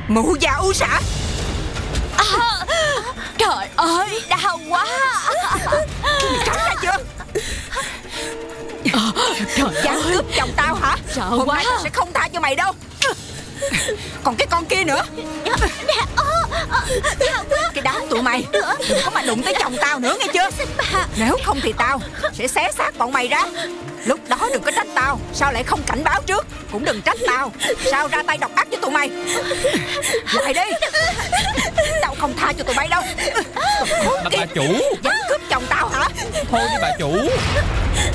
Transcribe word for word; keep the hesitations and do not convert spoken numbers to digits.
Mụ già u xả. À, trời ơi, đau quá. Tránh ra chưa? À, trời Dám ơi, cướp chồng tao hả? sợ Hôm quá. nay tao sẽ không tha cho mày đâu. Còn cái con kia nữa. Cái đám tụi mày đừng có mà đụng tới chồng tao nữa nghe chưa? Nếu không thì tao sẽ xé xác bọn mày ra. Lúc đó đừng có trách tao sao lại không cảnh báo trước. Cũng đừng trách tao sao ra tay độc ác với tụi mày. Lại đi. Tao không tha cho tụi bay đâu. Bà, bà chủ. Dám cướp chồng tao hả? Thôi đi bà chủ.